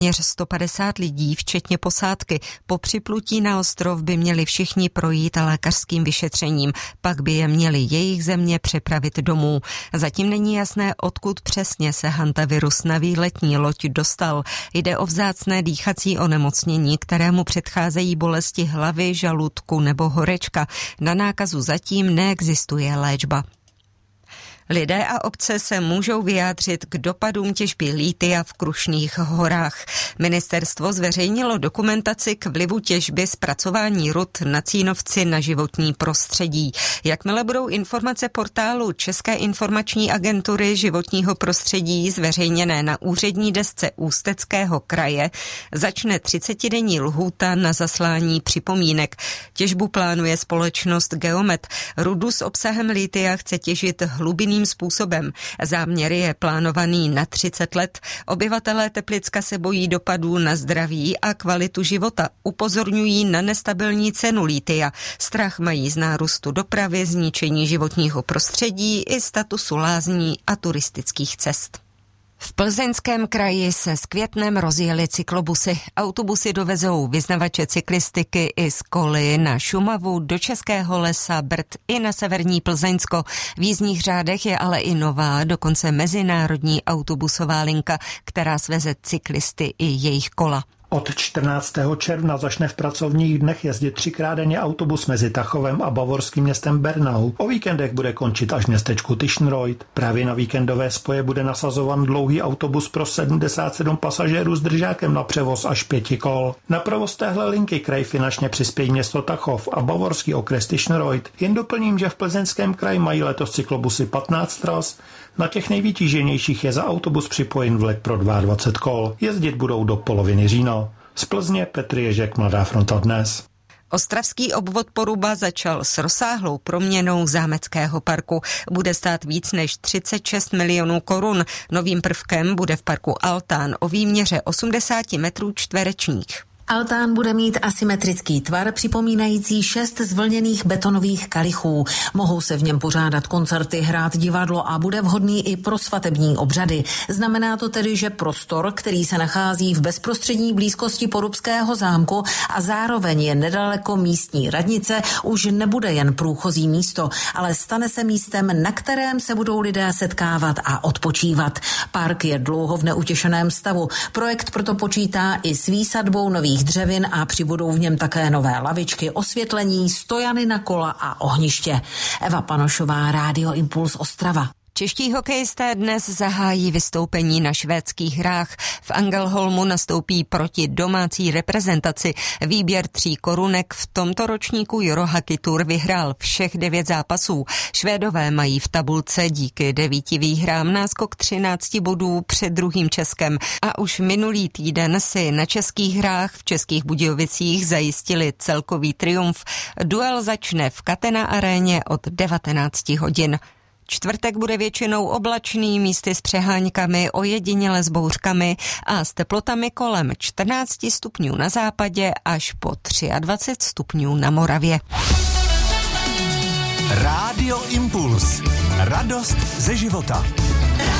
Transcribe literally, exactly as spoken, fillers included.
sto padesát lidí, včetně posádky. Po připlutí na ostrov by měli všichni projít lékařským vyšetřením, pak by je měli jejich země přepravit domů. Zatím není jasné, odkud přesně se hantavirus na výletní loď dostal. Jde o vzácné dýchací onemocnění, kterému předcházejí bolesti hlavy, žaludku nebo horečka. Na nákazu zatím neexistuje léčba. Lidé a obce se můžou vyjádřit k dopadům těžby lítia v Krušných horách. Ministerstvo zveřejnilo dokumentaci k vlivu těžby zpracování rud na Cínovci na životní prostředí. Jakmile budou informace portálu České informační agentury životního prostředí zveřejněné na úřední desce Ústeckého kraje, začne třicetidenní lhůta na zaslání připomínek. Těžbu plánuje společnost Geomet. Rudu s obsahem lítia chce těžit hlubiným způsobem. Záměr je plánovaný na třicet let. Obyvatelé Teplicka se bojí dopadů na zdraví a kvalitu života. Upozorňují na nestabilní cenu lítia. Strach mají z nárůstu dopravy, zničení životního prostředí i statusu lázní a turistických cest. V Plzeňském kraji se s květnem rozjeli cyklobusy. Autobusy dovezou vyznavače cyklistiky i z Koly na Šumavu, do Českého lesa, Brd i na severní Plzeňsko. V jízdních řádech je ale i nová, dokonce mezinárodní autobusová linka, která sveze cyklisty i jejich kola. Od čtrnáctého června začne v pracovních dnech jezdit třikrát denně autobus mezi Tachovem a bavorským městem Bernau. O víkendech bude končit až v městečku Tischenreuth. Právě na víkendové spoje bude nasazovan dlouhý autobus pro sedmdesát sedm pasažérů s držákem na převoz až pěti kol. Na provoz téhle linky kraj finančně přispějí město Tachov a bavorský okres Tischenreuth. Jen doplním, že v Plzeňském kraji mají letos cyklobusy patnáct tras. Na těch nejvytíženějších je za autobus připojen vlek pro dvacet dva kol. Jezdit budou do poloviny října. Z Plzně Petr Ježek, Mladá fronta dnes. Ostravský obvod Poruba začal s rozsáhlou proměnou zámeckého parku. Bude stát víc než třicet šest milionů korun. Novým prvkem bude v parku altán o výměře osmdesát metrů čtverečních. Altán bude mít asymetrický tvar připomínající šest zvlněných betonových kalichů. Mohou se v něm pořádat koncerty, hrát divadlo a bude vhodný i pro svatební obřady. Znamená to tedy, že prostor, který se nachází v bezprostřední blízkosti Porubského zámku a zároveň je nedaleko místní radnice, už nebude jen průchozí místo, ale stane se místem, na kterém se budou lidé setkávat a odpočívat. Park je dlouho v neutěšeném stavu. Projekt proto počítá i s výsadbou nových dřevin a přibudou v něm také nové lavičky, osvětlení, stojany na kola a ohniště. Eva Panošová, Rádio Impuls Ostrava. Čeští hokejisté dnes zahájí vystoupení na švédských hrách. V Angelholmu nastoupí proti domácí reprezentaci. Výběr tří korunek v tomto ročníku Eurohockey Tour vyhrál všech devět zápasů. Švédové mají v tabulce díky devíti výhrám náskok třinácti bodů před druhým Českem a už minulý týden si na českých hrách v Českých Budějovicích zajistili celkový triumf. Duel začne v Catena aréně od devatenácti hodin. Čtvrtek bude většinou oblačný, místy s přeháňkami, ojediněle s bouřkami a s teplotami kolem čtrnáct stupňů na západě až po dvacet tři stupňů na Moravě. Rádio Impuls. Radost ze života.